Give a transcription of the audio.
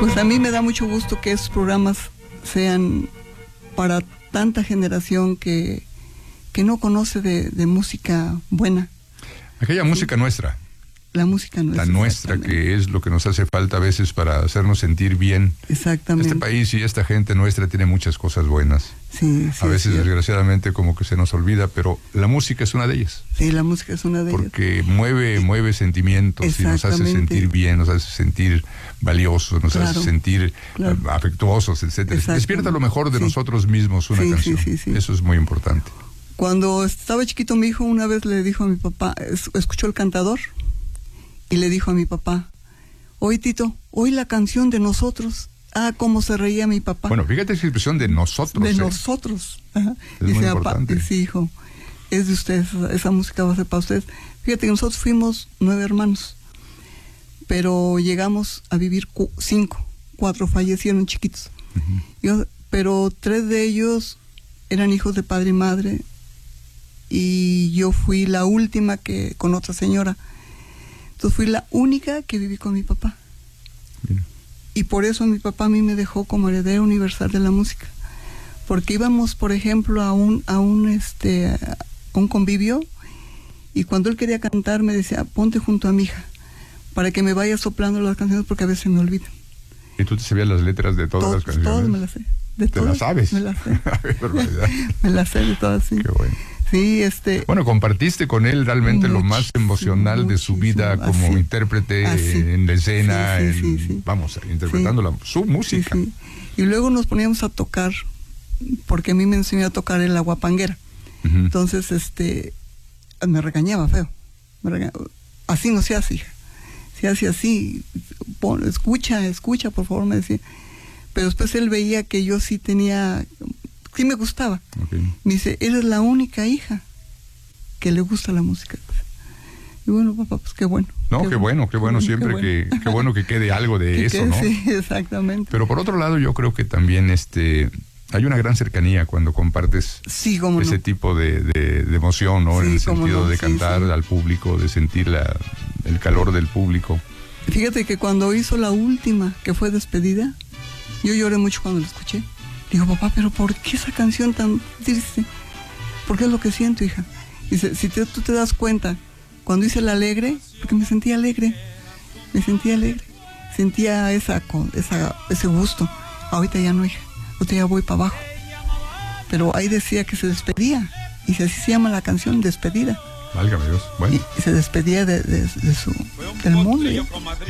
Pues a mí me da mucho gusto que esos programas sean para tanta generación que no conoce de música buena. Aquella música nuestra. La música nuestra. La nuestra, que es lo que nos hace falta a veces para hacernos sentir bien. Exactamente. Este país y esta gente nuestra tiene muchas cosas buenas. Sí, a veces, desgraciadamente, como que se nos olvida, pero la música es una de ellas. Sí, la música es una de ellas. Porque mueve sentimientos y nos hace sentir bien, nos hace sentir valiosos, nos hace sentir afectuosos, etcétera. Despierta lo mejor de nosotros mismos una canción. Sí. Eso es muy importante. Cuando estaba chiquito, mi hijo una vez le dijo a mi papá, escuchó El Cantador, y le dijo a mi papá: oye, Tito, oí la canción de nosotros. Ah, cómo se reía mi papá. Bueno, fíjate esa expresión de nosotros. De nosotros. Ajá. Es muy importante. Sí, hijo, es de ustedes, esa música va a ser para ustedes. Fíjate que nosotros fuimos 9 hermanos, pero llegamos a vivir 5. 4 fallecieron chiquitos. Pero 3 de ellos eran hijos de padre y madre, y yo fui la última que con otra señora. Entonces fui la única que viví con mi papá. Bien. Y por eso mi papá a mí me dejó como heredero universal de la música. Porque íbamos, por ejemplo, a un convivio, y cuando él quería cantar me decía: ponte junto a mi hija para que me vaya soplando las canciones, porque a veces me olvidan. ¿Y tú te sabías las letras de todas las canciones? Todas me las sé. ¿Te las sabes? Me las sé. Barbaridad. Me las sé de todas, sí. Qué bueno. Sí, Bueno, compartiste con él realmente lo más emocional de su vida como intérprete en la escena, vamos, interpretando su música. Sí. Y luego nos poníamos a tocar, porque a mí me enseñó a tocar en la guapanguera. Entonces, me regañaba feo. Así no se hace, hija. Se hace así. Escucha, por favor, me decía. Pero después él veía que yo sí me gustaba. Me dice: eres la única hija que le gusta la música. Y bueno, papá, pues qué bueno. Qué bueno siempre. Qué bueno que quede algo de eso, ¿no? Sí, exactamente. Pero por otro lado, yo creo que también hay una gran cercanía cuando compartes ese tipo de emoción, ¿no? En el sentido de cantar al público, de sentir el calor del público. Fíjate que cuando hizo la última, que fue Despedida, yo lloré mucho cuando la escuché. Digo: papá, ¿pero por qué esa canción tan triste? Porque es lo que siento, hija. Dice: si tú te das cuenta, cuando hice la alegre, porque me sentía alegre. Sentía ese gusto. Ahorita ya no, hija. Ahorita ya voy para abajo. Pero ahí decía que se despedía. Y así se llama la canción, Despedida. Válgame Dios. Bueno. Y se despedía del mundo.